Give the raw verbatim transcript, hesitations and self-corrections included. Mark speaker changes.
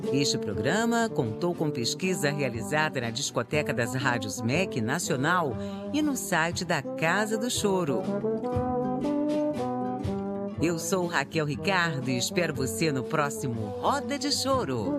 Speaker 1: Este programa contou com pesquisa realizada na Discoteca das Rádios M E C Nacional e no site da Casa do Choro. Eu sou Raquel Ricardo e espero você no próximo Roda de Choro.